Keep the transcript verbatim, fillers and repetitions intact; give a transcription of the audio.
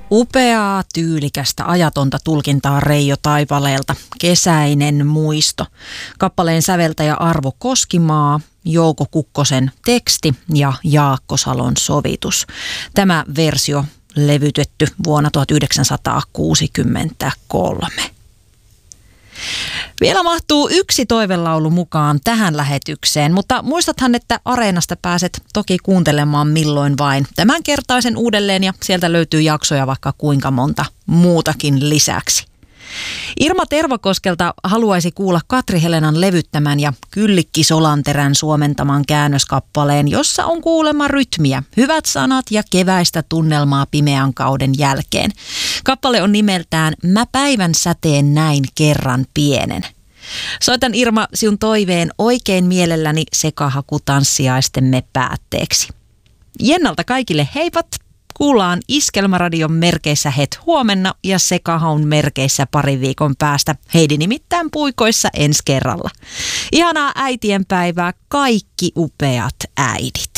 Upeaa, tyylikästä, ajatonta tulkintaa Reijo Taipaleelta. Kesäinen muisto. Kappaleen säveltäjä Arvo Koskimaa, Jouko Kukkosen teksti ja Jaakko Salon sovitus. Tämä versio levytetty vuonna tuhatyhdeksänsataakuusikymmentäkolme. Vielä mahtuu yksi toivelaulu mukaan tähän lähetykseen, mutta muistathan, että Areenasta pääset toki kuuntelemaan milloin vain tämän kertaisen uudelleen ja sieltä löytyy jaksoja vaikka kuinka monta muutakin lisäksi. Irma Tervakoskelta haluaisi kuulla Katri Helenan levyttämän ja Kyllikki Solanterän suomentaman käännöskappaleen, jossa on kuulemma rytmiä, hyvät sanat ja keväistä tunnelmaa pimeän kauden jälkeen. Kappale on nimeltään Mä päivän säteen näin kerran pienen. Soitan Irma sinun toiveen oikein mielelläni sekahakutanssiaistemme päätteeksi. Jennalta kaikille heipat! Kuullaan Iskelmäradion merkeissä het huomenna ja Sekahaun merkeissä pari viikon päästä. Heidi nimittäin puikoissa ensi kerralla. Ihanaa äitienpäivää kaikki upeat äidit.